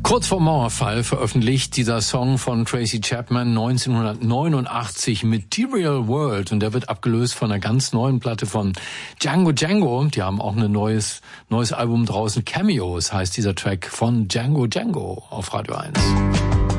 Kurz vor Mauerfall veröffentlicht dieser Song von Tracy Chapman 1989 Material World, und der wird abgelöst von einer ganz neuen Platte von Django Django. Die haben auch ein neues Album draußen, Cameos heißt dieser Track von Django Django auf Radio 1.